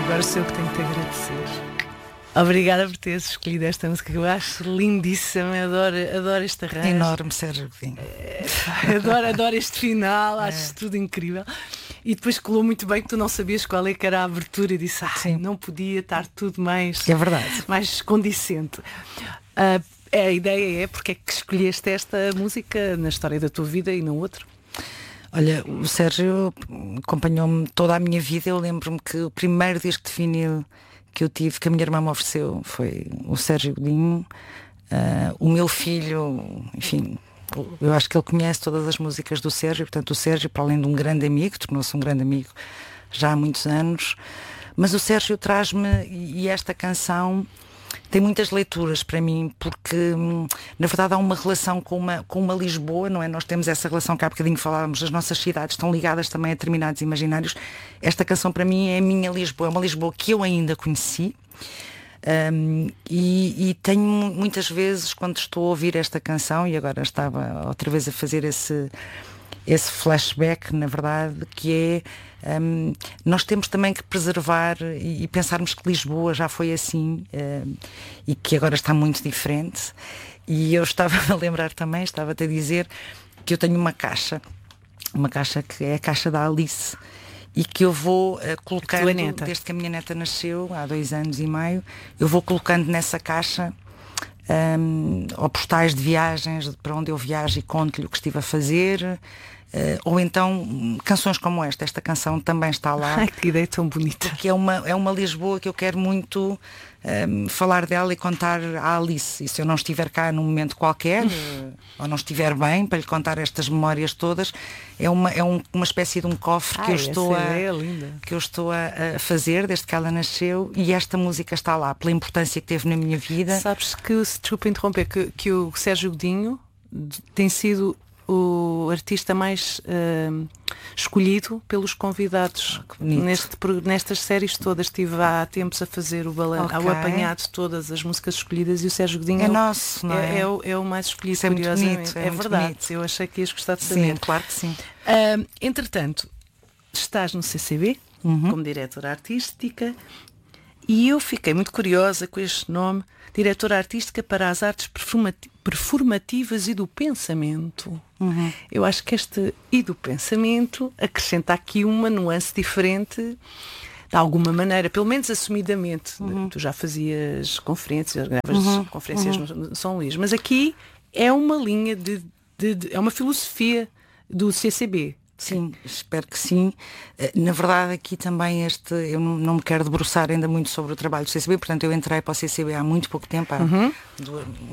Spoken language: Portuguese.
agora sou eu que tenho que te agradecer. Obrigada por teres escolhido esta música que eu acho lindíssima. Adoro este arranjo. Enorme, Sérgio Godinho. Adoro este final, acho tudo incrível. E depois colou muito bem que tu não sabias qual é que era a abertura e disse, não podia estar tudo mais, é verdade, mais condicente. A ideia é porque é que escolheste esta música na história da tua vida e não outra? Olha, o Sérgio acompanhou-me toda a minha vida. Eu lembro-me que o primeiro disco de vinil que eu tive, que a minha irmã me ofereceu, foi o Sérgio Godinho. O meu filho, enfim, eu acho que ele conhece todas as músicas do Sérgio. Portanto, o Sérgio, para além de um grande amigo, tornou-se um grande amigo já há muitos anos. Mas o Sérgio traz-me, e esta canção tem muitas leituras para mim, porque na verdade há uma relação com uma Lisboa, não é? Nós temos essa relação que há bocadinho falávamos, as nossas cidades estão ligadas também a determinados imaginários. Esta canção para mim é a minha Lisboa, é uma Lisboa que eu ainda conheci. E tenho muitas vezes, quando estou a ouvir esta canção, e agora estava outra vez a fazer esse flashback, na verdade, que é nós temos também que preservar e pensarmos que Lisboa já foi assim, e que agora está muito diferente. E eu estava a lembrar também, estava-te a dizer que eu tenho uma caixa que é a caixa da Alice, e que eu vou colocando, desde que a minha neta nasceu, há 2 anos e meio, eu vou colocando nessa caixa ou postais de viagens para onde eu viajo e conto-lhe o que estive a fazer, ou então canções como esta canção também está lá. Ai, que ideia tão bonita. Porque é uma Lisboa que eu quero muito falar dela e contar à Alice. E se eu não estiver cá num momento qualquer, ou não estiver bem, para lhe contar estas memórias todas, é uma espécie de um cofre que eu estou a fazer desde que ela nasceu, e esta música está lá pela importância que teve na minha vida. Sabes que, desculpa interromper, que o Sérgio Godinho tem sido o artista mais escolhido pelos convidados nestas séries todas. Estive há tempos a fazer o apanhado de todas as músicas escolhidas, e o Sérgio Godinho é nosso, não é? É o mais escolhido. Isso é muito bonito, é verdade, bonito. Eu achei que ias gostar de saber. Sim, claro que sim. Entretanto, estás no CCB como diretora artística, e eu fiquei muito curiosa com este nome, diretora artística para as artes performativas e do pensamento. Eu acho que este e do pensamento acrescenta aqui uma nuance diferente, de alguma maneira, pelo menos assumidamente. Tu já fazias conferências, gravas conferências no São Luís, mas aqui é uma linha é uma filosofia do CCB. Sim, espero que sim. Na verdade, aqui também eu não me quero debruçar ainda muito sobre o trabalho do CCB, portanto eu entrei para o CCB há muito pouco tempo,